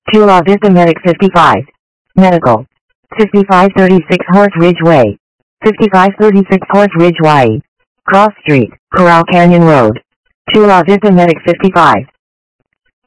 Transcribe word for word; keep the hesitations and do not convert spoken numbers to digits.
Chula Vista Medic fifty-five. Medical. fifty-five thirty-six Horse Ridge Way. fifty-five thirty-six Horse Ridge Way. Cross Street, Corral Canyon Road. Chula Vista Medic fifty-five.